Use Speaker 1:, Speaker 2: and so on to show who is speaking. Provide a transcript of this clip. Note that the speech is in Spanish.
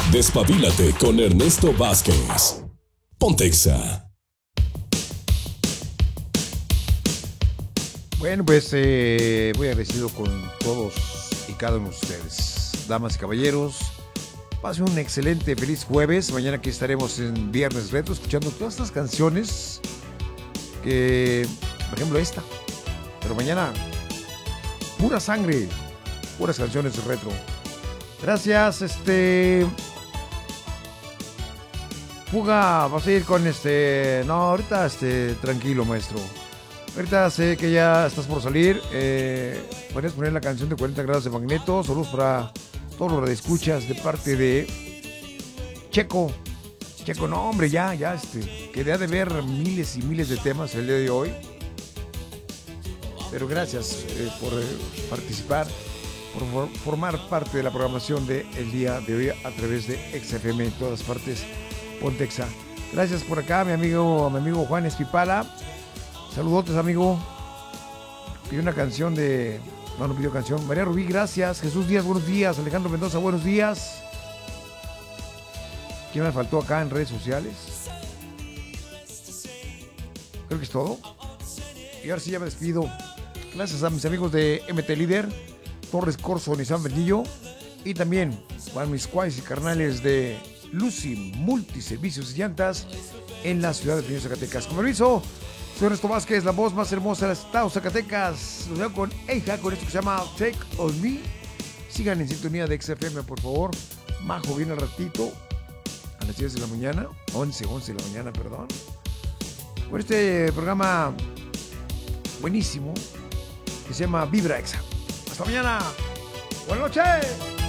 Speaker 1: Despabilate con Ernesto Vázquez. Pontexa.
Speaker 2: Bueno, pues muy agradecido con todos y cada uno de ustedes. Damas y caballeros, pasen un excelente, feliz jueves. Mañana aquí estaremos en Viernes Retro escuchando todas estas canciones que, por ejemplo, esta. Pero mañana, pura sangre, puras canciones retro. Gracias, Fuga, vas a ir con no, ahorita tranquilo, maestro. Ahorita sé que ya estás por salir. Podrías poner la canción de 40 grados de Magneto. Saludos para todos los radioescuchas de parte de Checo. Checo, no, hombre, ya, quería de ver miles y miles de temas el día de hoy. Pero gracias por participar, por formar parte de la programación del día de hoy a través de XFM en todas partes, Pontexa. Gracias por acá, mi amigo Juan Espipala. Saludotes, amigo. Pidió una canción de... No pidió canción. María Rubí, gracias. Jesús Díaz, buenos días. Alejandro Mendoza, buenos días. ¿Quién me faltó acá en redes sociales? Creo que es todo. Y ahora sí ya me despido. Gracias a mis amigos de MT Líder, Torres Corso, Nissan Bernillo. Y también para mis cuays y carnales de Lucy Multiservicios y Llantas en la ciudad de Piñón, Zacatecas. Con permiso, soy Ernesto Vázquez, la voz más hermosa del estado Zacatecas. Los veo con Eija, con esto que se llama Take On Me. Sigan en sintonía de XFM, por favor. Majo viene al ratito, a las 10 de la mañana, 11 de la mañana, perdón. Con este programa buenísimo que se llama Vibra Exa. Hasta mañana. Buenas noches.